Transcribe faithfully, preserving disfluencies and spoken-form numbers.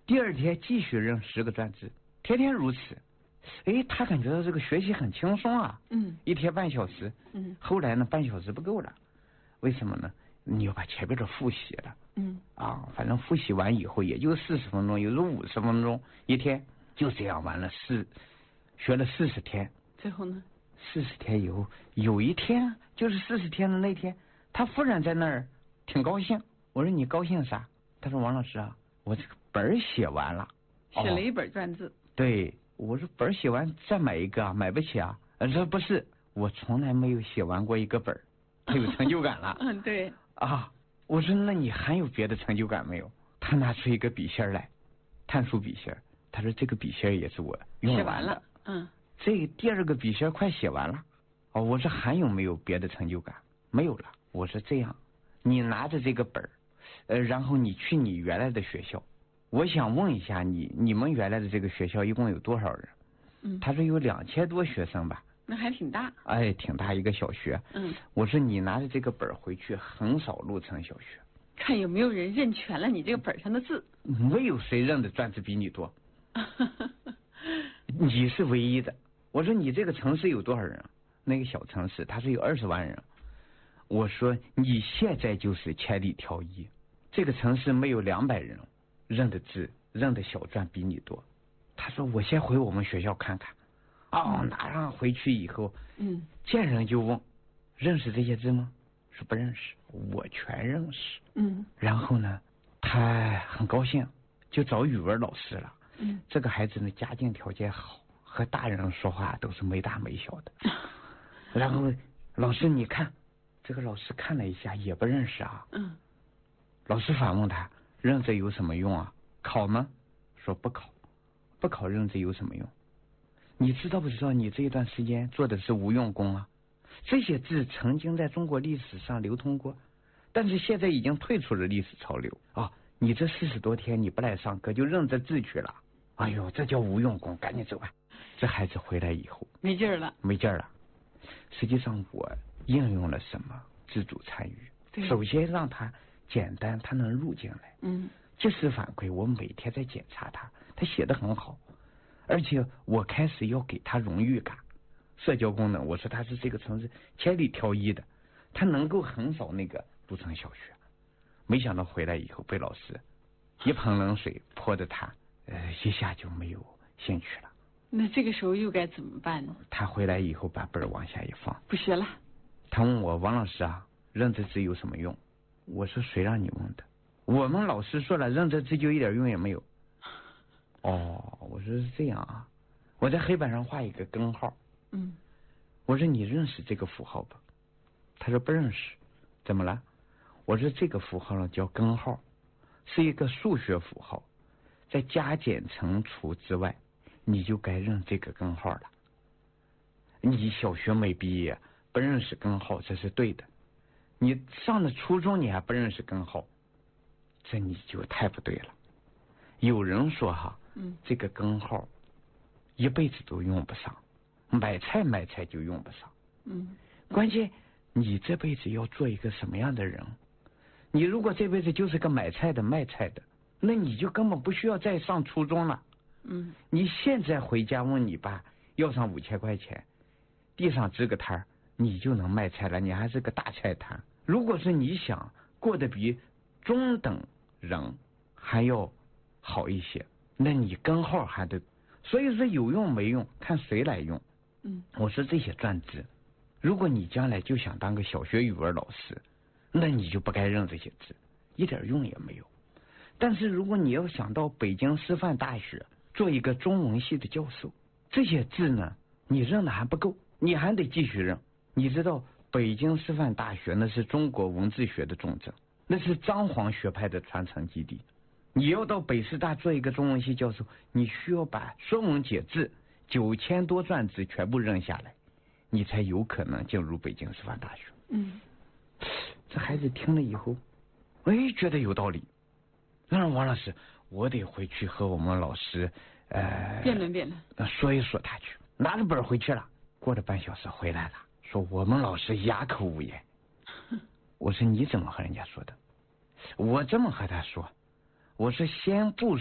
第二天继续认十个篆字，天天如此。哎，他感觉到这个学习很轻松啊。 嗯， 一天半小时。 嗯， 后来呢，半小时不够了，为什么呢？你要把前边的复习了。 嗯， 啊，反正复习完以后也就四十分钟，有时候五十分钟一天，就这样完了四，学了四十天。 最后呢？ 四十天以后，有一天就是四十天的那天，他忽然在那儿挺高兴。我说你高兴啥？他说王老师啊，我这个本儿写完了， 写了一本篆字。哦、 对，我说本儿写完再买一个啊，买不起啊。他说不是，我从来没有写完过一个本儿，他有成就感了。 嗯，对。 啊，我说那你还有别的成就感没有？他拿出一个笔芯来，碳素笔芯，他说这个笔芯也是我用完完了。嗯。 这个第二个笔芯快写完了。哦，我说还有没有别的成就感？没有了。我说这样，你拿着这个本儿，呃，然后你去你原来的学校，我想问一下你，你们原来的这个学校一共有多少人？ 嗯， 他说有两千多学生吧。 那还挺大。 哎，挺大一个小学。 嗯， 我说你拿着这个本儿回去横扫鹿城小学， 看有没有人认全了你这个本上的字。 没有谁认的篆字比你多，你是唯一的。我说你这个城市有多少人？那个小城市他是有二十万人。我说你现在就是千里挑一，这个城市没有两百人认的字认的小篆比你多。他说我先回我们学校看看。哦，拿上回去以后， 嗯， 见人就问，认识这些字吗？说不认识。我全认识。 嗯， 然后呢，他很高兴，就找语文老师了。 嗯， 这个孩子呢，家境条件好，和大人说话都是没大没小的。然后老师你看，这个老师看了一下也不认识啊。 嗯， 老师反问他，认字有什么用啊？考吗？说不考，不考认字有什么用？你知道不知道你这一段时间做的是无用功啊？这些字曾经在中国历史上流通过，但是现在已经退出了历史潮流啊！你这四十多天你不来上课就认这字去了，哎呦，这叫无用功，赶紧走吧。这孩子回来以后没劲儿了， 没劲儿了。实际上我应用了什么？自主参与。首先让他简单，他能入进来。 嗯， 即时反馈，我每天在检查他，他写得很好。而且我开始要给他荣誉感，社交功能。我说他是这个城市千里挑一的，他能够横扫那个鹿城小学。没想到回来以后被老师一盆冷水泼的他，呃，一下就没有兴趣了。 那这个时候又该怎么办呢？ 他回来以后把本往下一放， 不学了。 他问我王老师啊，认这字有什么用？我说谁让你问的？我们老师说了，认这字就一点用也没有。哦，我说是这样啊，我在黑板上画一个根号。 嗯， 我说你认识这个符号吧？他说不认识。怎么了？我说这个符号呢叫根号，是一个数学符号，在加减乘除之外，你就该认这个根号了。你小学没毕业不认识根号，这是对的。你上了初中你还不认识根号，这你就太不对了。有人说哈， 嗯， 这个根号一辈子都用不上，买菜买菜就用不上。 嗯， 关键你这辈子要做一个什么样的人？你如果这辈子就是个买菜的卖菜的，那你就根本不需要再上初中了。 嗯， 你现在回家问你爸要上五千块钱，地上支个摊儿，你就能卖菜了，你还是个大菜摊。如果是你想过得比中等人还要好一些，那你根号还得。所以说有用没用看谁来用。 嗯， 我说这些篆字，如果你将来就想当个小学语文老师，那你就不该认这些字，一点用也没有。但是如果你要想到北京师范大学做一个中文系的教授，这些字呢你认的还不够，你还得继续认。你知道北京师范大学那是中国文字学的重镇，那是张黄学派的传承基地。你要到北师大做一个中文系教授，你需要把《说文解字》九千多篆字全部认下来，你才有可能进入北京师范大学。 嗯， 这孩子听了以后，哎，觉得有道理。那王老师，我得回去和我们老师呃辩论辩论， 说一说他去。拿着本回去了，过了半小时回来了，说我们老师哑口无言。我说你怎么和人家说的？我这么和他说，我说先不